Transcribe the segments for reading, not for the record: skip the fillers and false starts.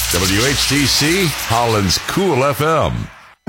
WHTC, Holland's Cool FM.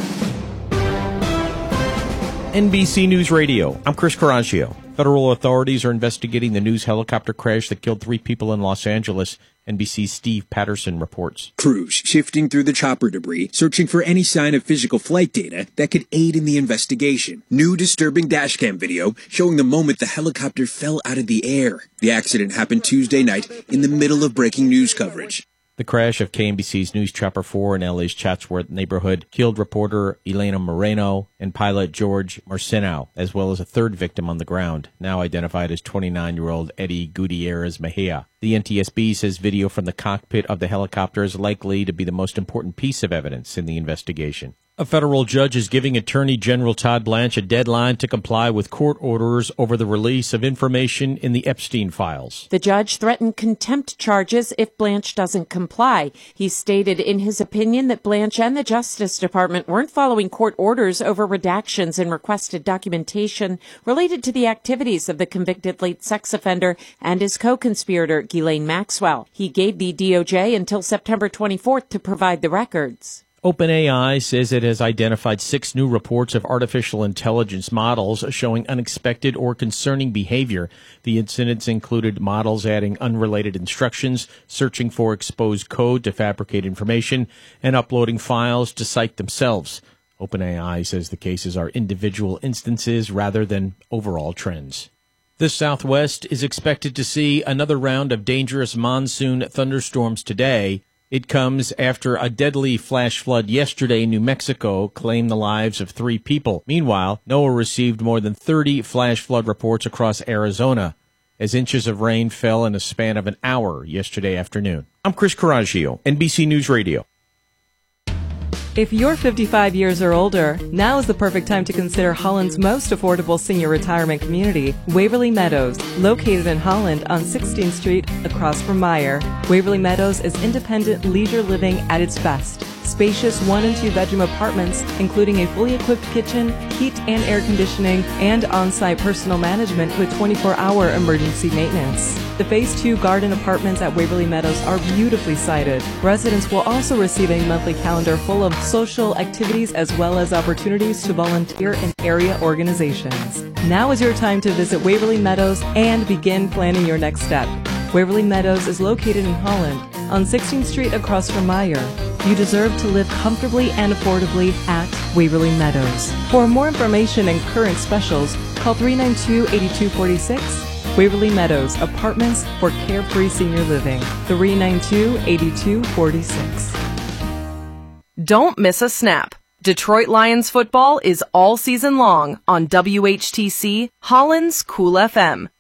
NBC News Radio. I'm Chris Carragio. Federal authorities are investigating the news helicopter crash that killed 3 people in Los Angeles. NBC's Steve Patterson reports. Crews shifting through the chopper debris, searching for any sign of physical flight data that could aid in the investigation. New disturbing dashcam video showing the moment the helicopter fell out of the air. The accident happened Tuesday night in the middle of breaking news coverage. The crash of KMBC's News Chopper 4 in LA's Chatsworth neighborhood killed reporter Elena Moreno and pilot George Marcinau, as well as a third victim on the ground, now identified as 29-year-old Eddie Gutierrez Mejia. The NTSB says video from the cockpit of the helicopter is likely to be the most important piece of evidence in the investigation. A federal judge is giving Attorney General Todd Blanche a deadline to comply with court orders over the release of information in the Epstein files. The judge threatened contempt charges if Blanche doesn't comply. He stated in his opinion that Blanche and the Justice Department weren't following court orders over redactions and requested documentation related to the activities of the convicted late sex offender and his co-conspirator, Ghislaine Maxwell. He gave the DOJ until September 24th to provide the records. OpenAI says it has identified 6 new reports of artificial intelligence models showing unexpected or concerning behavior. The incidents included models adding unrelated instructions, searching for exposed code to fabricate information, and uploading files to cite themselves. OpenAI says the cases are individual instances rather than overall trends. The Southwest is expected to see another round of dangerous monsoon thunderstorms today. It comes after a deadly flash flood yesterday in New Mexico claimed the lives of 3 people. Meanwhile, NOAA received more than 30 flash flood reports across Arizona as inches of rain fell in a span of an hour yesterday afternoon. I'm Chris Carragio, NBC News Radio. If you're 55 years or older, now is the perfect time to consider Holland's most affordable senior retirement community, Waverly Meadows, located in Holland on 16th Street across from Meyer. Waverly Meadows is independent leisure living at its best. Spacious 1- and 2-bedroom apartments, including a fully equipped kitchen, heat and air conditioning, and on-site personal management with 24-hour emergency maintenance. The Phase 2 garden apartments at Waverly Meadows are beautifully sited. Residents will also receive a monthly calendar full of social activities as well as opportunities to volunteer in area organizations. Now is your time to visit Waverly Meadows and begin planning your next step. Waverly Meadows is located in Holland on 16th Street across from Meyer. You deserve to live comfortably and affordably at Waverly Meadows. For more information and current specials, call 392-8246. Waverly Meadows, apartments for carefree senior living. 392-8246. Don't miss a snap. Detroit Lions football is all season long on WHTC, Holland's Cool FM.